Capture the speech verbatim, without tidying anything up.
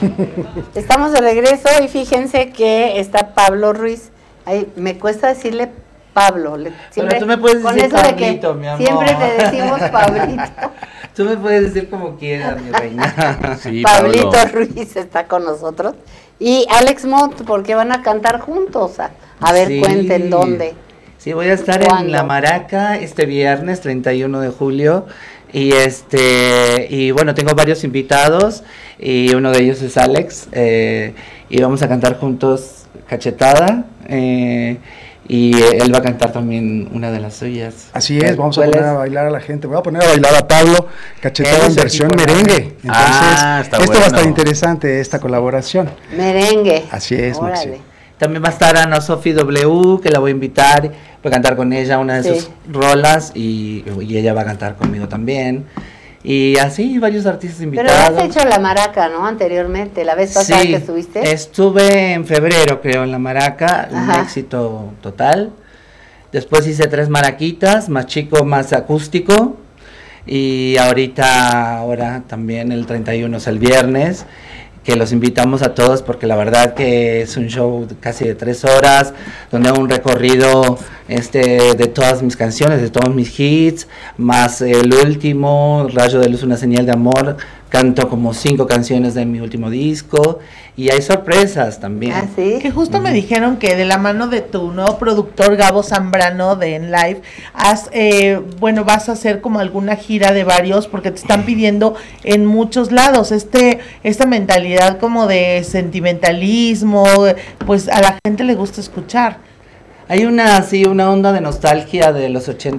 Estamos de regreso y fíjense que está Pablo Ruiz. Ay, me cuesta decirle Pablo. Le, siempre, Pero tú me puedes con decir eso Pablito, de que mi amor. siempre te decimos Pablito. Tú me puedes decir como quieras, mi reina. Sí, Pablito Pablo. Ruiz está con nosotros. Y Alex Mott, porque van a cantar juntos. A, a ver, Sí. cuenten dónde. Sí, voy a estar ¿Cuándo? en La Maraca este viernes treinta y uno de julio y este y bueno, tengo varios invitados y uno de ellos es Alex eh, y vamos a cantar juntos Cachetada eh, y él va a cantar también una de las suyas. Así es, vamos a ¿Cuál poner es? a bailar a la gente. Voy a poner a bailar a Pablo Cachetada en Ese versión tipo de- merengue. Entonces, Ah, está esto va a estar bueno. interesante, esta colaboración. Merengue. Así es, Maxi. Órale. También va a estar Ana Sofi W, que la voy a invitar, voy a cantar con ella una de Sí. sus rolas y, y ella va a cantar conmigo también. Y así, varios artistas Pero invitados. has hecho la maraca, ¿no? Anteriormente, la vez pasada Sí, que estuviste. estuve en febrero, creo, en La Maraca, un Ajá. éxito total. Después hice tres maraquitas, más chico, más acústico. Y ahorita, ahora también el treinta y uno es el viernes, que los invitamos a todos porque la verdad que es un show casi de tres horas, donde hago un recorrido este de todas mis canciones, de todos mis hits, más el último, Rayo de Luz, una señal de amor, canto como cinco canciones de mi último disco, y hay sorpresas también. ¿Ah, sí? Que justo me dijeron que de la mano de tu nuevo productor Gabo Zambrano de En Live, has, eh, bueno, vas a hacer como alguna gira de varios porque te están pidiendo en muchos lados este esta mentalidad como de sentimentalismo, pues a la gente le gusta escuchar. Hay una así una onda de nostalgia de los ochenta